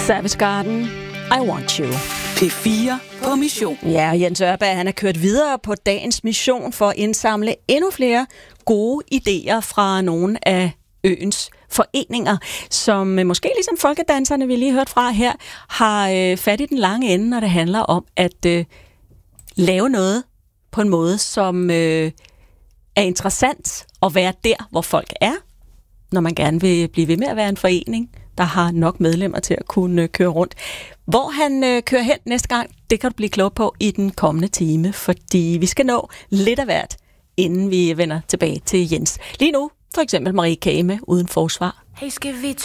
Savage Garden, I Want You. P4 på mission. Ja, Jens Ørberg, han er kørt videre på dagens mission for at indsamle endnu flere gode idéer fra nogle af øens foreninger, som måske ligesom folkedanserne, vi lige hørte fra her, har fat i den lange ende, når det handler om at lave noget på en måde, som er interessant at være der, hvor folk er, når man gerne vil blive ved med at være en forening, der har nok medlemmer til at kunne køre rundt. Hvor han kører hen næste gang, det kan du blive klog på i den kommende time, fordi vi skal nå lidt af hvert, inden vi vender tilbage til Jens. Lige nu, for eksempel Marie Kame uden forsvar. Hey, skal vi